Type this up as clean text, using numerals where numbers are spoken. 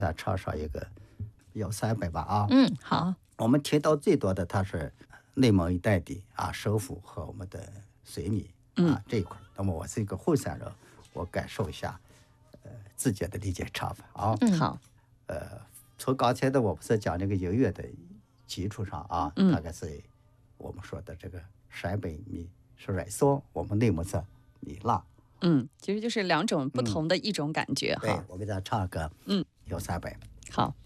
再唱上一个有3百吧啊。 好。 我们提到最多的，它是内蒙一带的首府和我们的绥米这一块。那么我是一个后山人，我感受一下自己的理解唱法啊。 好。 从刚才的我不是讲这个音乐的基础上大概是我们说的这个陕北米是软松，我们内蒙是米辣。 其实就是2种不同的一种感觉哈。 对，我给大家唱个有3百。 好。